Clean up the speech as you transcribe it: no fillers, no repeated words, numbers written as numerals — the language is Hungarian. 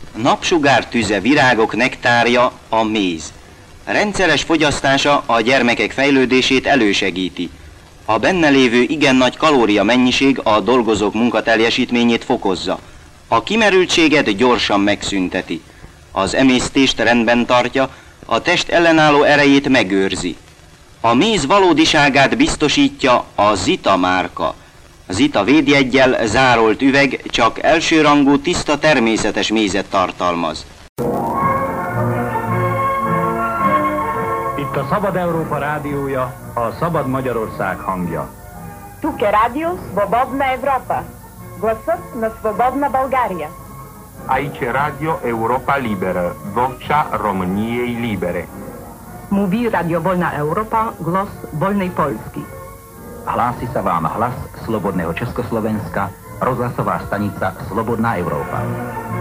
Napsugár tüze, virágok nektárja a méz. Rendszeres fogyasztása a gyermekek fejlődését elősegíti. A benne lévő igen nagy kalória mennyiség a dolgozók munkateljesítményét fokozza. A kimerültséget gyorsan megszünteti. Az emésztést rendben tartja, a test ellenálló erejét megőrzi. A méz valódiságát biztosítja a Zita márka. Zita védjeggyel zárolt üveg csak elsőrangú, tiszta, természetes mézet tartalmaz. Itt a Szabad Európa rádiója, a Szabad Magyarország hangja. Тук е радио Свободна Европа. Гласът на Свободна България. Aici Radio Europa Liberă, vocea României libere. Mówi Radio Wolna Europa, głos wolnej Polski. Hlási sa vám hlas Slobodného Československa, rozhlasová stanica Slobodná Európa.